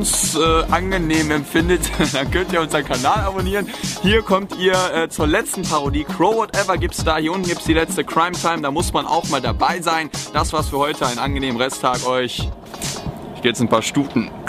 ganz angenehm empfindet, dann könnt ihr unseren Kanal abonnieren. Hier kommt ihr zur letzten Parodie. Crow Whatever gibt's da. Hier unten gibt's die letzte Crime Time. Da muss man auch mal dabei sein. Das war's für heute. Einen angenehmen Resttag euch. Ich gehe jetzt ein paar Stuten